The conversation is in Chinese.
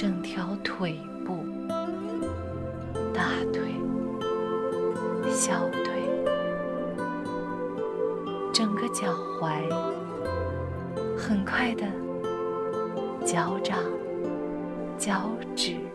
整条腿部、大腿、小腿，整个脚踝，很快的脚掌、脚趾、